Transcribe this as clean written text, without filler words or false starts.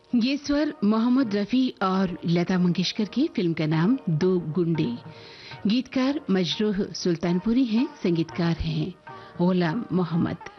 ये स्वर मोहम्मद रफी और लता मंगेशकर की। फिल्म का नाम दो गुंडे। गीतकार मजरूह सुल्तानपुरी हैं, संगीतकार हैं गुलाम मोहम्मद।